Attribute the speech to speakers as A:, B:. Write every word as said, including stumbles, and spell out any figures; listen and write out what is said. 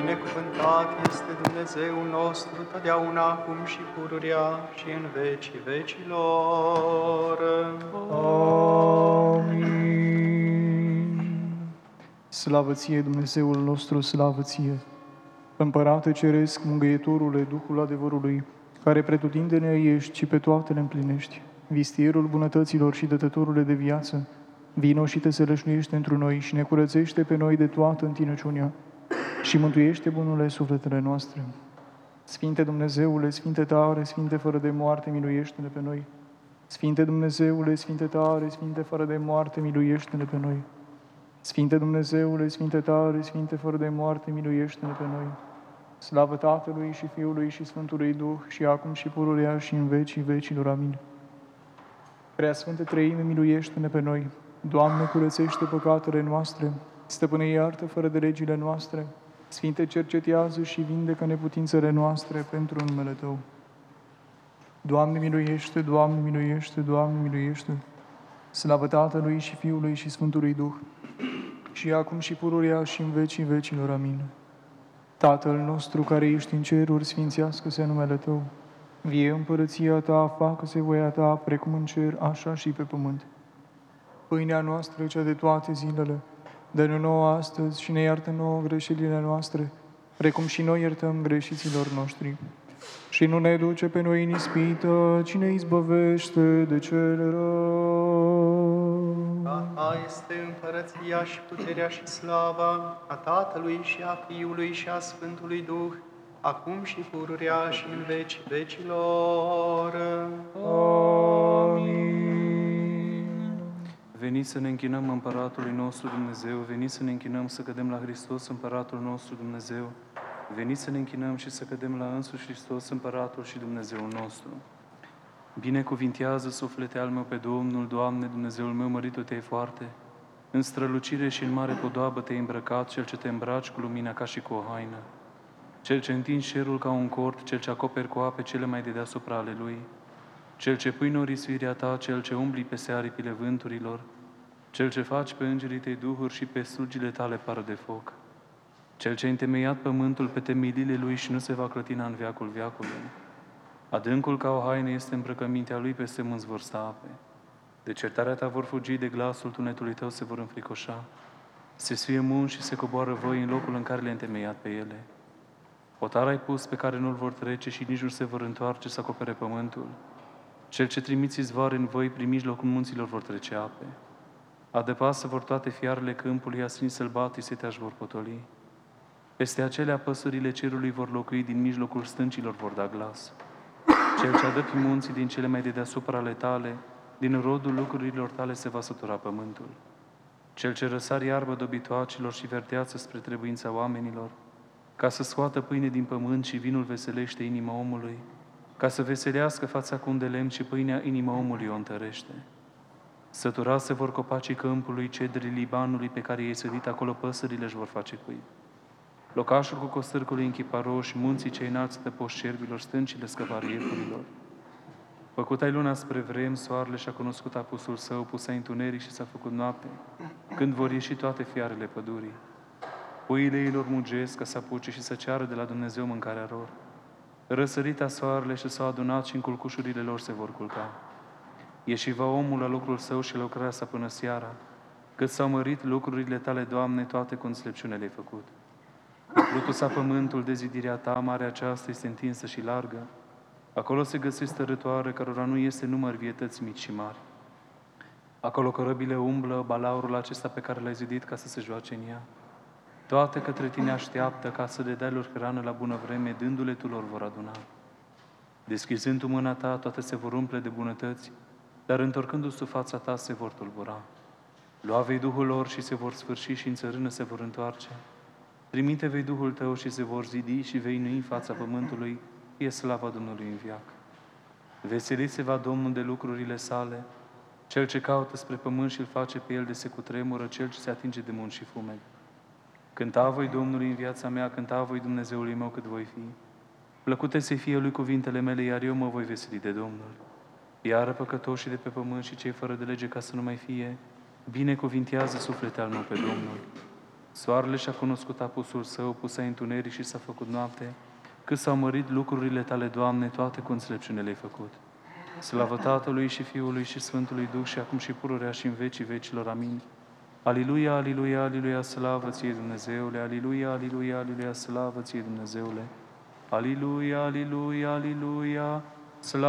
A: Binecuvântat este Dumnezeul nostru, totdeauna, acum și pururea și în vecii vecilor.
B: Amin. Slavă ție, Dumnezeul nostru, slavă ție! Împărate Ceresc, Mângâietorule, Duhul adevărului, care pretutindene ești și pe toate le împlinești, vistierul bunătăților și dătătorule de viață, vino și te sălășluiește întru noi și ne curățește pe noi de toată întinăciunea și mântuiește bunurile sufletele noastre. Sfinte Dumnezeule, Sfinte tare, Sfinte fără de moarte, miluiește-ne pe noi. Sfinte Dumnezeule, Sfinte tare, Sfinte fără de moarte, miluiește-ne pe noi. Sfinte Dumnezeule, Sfinte tare, Sfinte fără de moarte, miluiește-ne pe noi. Slavă Tatălui și Fiului și Sfântului Duh, și acum și pururea și în vecii vecilor. Amin. Preasfântă Treime, miluiește-ne pe noi. Doamne, curățește păcatele noastre. Stăpâne, iartă fără de legile noastre. Sfinte, cercetează și vindecă neputințele noastre pentru numele Tău. Doamne, miluiește, Doamne, miluiește, Doamne, miluiește. Slavă Tatălui și Fiului și Sfântului Duh, și acum și pururea și în vecii vecilor. Amin. Tatăl nostru care ești în ceruri, sfințească-se numele Tău. Vie împărăția Ta, facă-se voia Ta, precum în cer, așa și pe pământ. Pâinea noastră, cea de toate zilele, dă-ne nouă astăzi și ne iartă nouă greșelile noastre, precum și noi iertăm greșiților noștri. Și nu ne duce pe noi în ispită, ci ne izbăvește de cel rău.
A: A este împărăția și puterea și slava a Tatălui și a Fiului și a Sfântului Duh, acum și pururea și în vecii vecilor.
B: Amin.
C: Veniți să ne închinăm Împăratului nostru Dumnezeu, veniți să ne închinăm să cădem la Hristos Împăratul nostru Dumnezeu, veniți să ne închinăm și să cădem la însuși Hristos Împăratul și Dumnezeul nostru. Binecuvintează, suflete al meu, pe Domnul, Doamne, Dumnezeul meu, măritul Te-ai foarte. În strălucire și în mare podoabă Te-ai îmbrăcat, Cel ce Te îmbraci cu lumina ca și cu o haină. Cel ce întinzi cerul ca un cort, Cel ce acoperi cu ape cele mai de deasupra ale Lui. Cel ce pui norisuirea Ta, Cel ce umbli pe aripile vânturilor. Cel ce faci pe îngerii Tăi duhuri și pe slugile Tale pară de foc. Cel ce a întemeiat pământul pe temelile Lui și nu se va clătina în veacul veacului. Adâncul ca o haină este îmbrăcămintea Lui, peste munți vor sta ape. De certarea Ta vor fugi, de glasul tunetului Tău se vor înfricoșa. Se sfie munți și se coboară voi în locul în care le-ai întemeiat pe ele. Hotar ai pus pe care nu-l vor trece și nici nu se vor întoarce să acopere pământul. Cel ce trimiți izvoare în voi, prin mijlocul munților vor trece ape. Adăpasă vor toate fiarele câmpului, asini sălbatii se te-aș vor potoli. Peste acelea păsările cerului vor locui, din mijlocul stâncilor vor da glas. Cel ce adă pe munții din cele mai de deasupra ale Tale, din rodul lucrurilor Tale se va sătura pământul. Cel ce răsari iarbă dobitoacelor și verdeață spre trebuința oamenilor, ca să scoată pâine din pământ și vinul veselește inima omului, ca să veselească fața cu un de lemn și pâinea inima omului o întărește. Săturați se vor copacii câmpului, cedrii Libanului pe care i-ai sădit, acolo păsările își vor face cuib. Locașul cu costârcului închiparos și munții cei înalți de poși cerbilor, stâncile scăpare iepurilor. Făcut ai luna spre vrem, soarele și-a cunoscut apusul său, pus ai întuneric și s-a făcut noapte, când vor ieși toate fiarele pădurii. Puiile ei lor mugesc ca să apuce și să ceară de la Dumnezeu mâncarea lor. Răsărita soarele și s-au adunat și în culcușurile lor se vor culca. Ieși va omul la lucrul său și lucrarea sa până seara, cât s-au mărit lucrurile Tale, Doamne, toate cu înțelepciune le-ai făcut. Plutul s-a pământul de zidirea Ta, marea aceasta este întinsă și largă. Acolo se găsesc tărătoare, cărora nu este număr vietăți mici și mari. Acolo corăbile umblă, balaurul acesta pe care l-ai zidit ca să se joace în ea. Toate către Tine așteaptă ca să le dai lor hrană la bună vreme, dându-le Tu lor vor aduna. Deschizând Tu mâna Ta, toate se vor umple de bunătăți, dar întorcându-ți fața Ta se vor tulbura. Lua vei Duhul lor și se vor sfârși și în țărână se vor întoarce. Trimite vei Duhul Tău și se vor zidi și vei nui în fața pământului, e slava Domnului în viac. Veselit se va Domnul de lucrurile sale, Cel ce caută spre pământ și îl face pe el de se cutremură, Cel ce se atinge de munți și fume. Cânta voi Domnului în viața mea, cânta voi Dumnezeului meu cât voi fi. Plăcute să fie Lui cuvintele mele, iar eu mă voi veseli de Domnul. Iară păcătoșii de pe pământ și cei fără de lege ca să nu mai fie, binecuvintează suflete al meu pe Domnul. Soarele și-a cunoscut apusul său, pus ai întuneric și s-a făcut noapte. Cât s-au mărit lucrurile tale, Doamne, toate cu înțelepciune le-ai făcut. Slavă Tatălui și Fiului și Sfântului Duh și acum și pururea și în vecii vecilor. Amin. Aliluia, aliluia, aliluia, slavă ție, Dumnezeule, aliluia, aliluia, aliluia, slavă ție, Dumnezeule. Aliluia, aliluia, aliluia, slavă